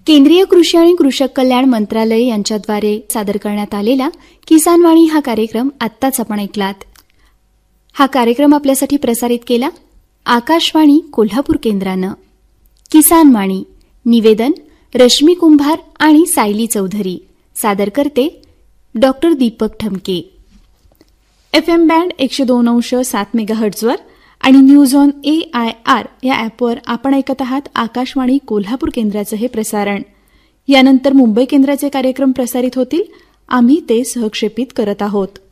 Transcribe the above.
केंद्रीय कृषी आणि कृषक कल्याण मंत्रालय यांच्याद्वारे सादर करण्यात आलेला किसान वाणी हा कार्यक्रम आत्ताच आपण ऐकलात. हा कार्यक्रम आपल्यासाठी प्रसारित केला आकाशवाणी कोल्हापूर केंद्रानं. किसान वाणी निवेदन रश्मी कुंभार आणि सायली चौधरी. सादर करते doctor Deepak Thamke. FM band 102.7 मेगाहर्ट्झवर आणि न्यूज ऑन AIR या ॲपवर आपण ऐकत आहात आकाशवाणी कोल्हापूर केंद्राचं हे प्रसारण. यानंतर मुंबई केंद्राचे कार्यक्रम प्रसारित होतील. आम्ही ते सहक्षेपित करत आहोत.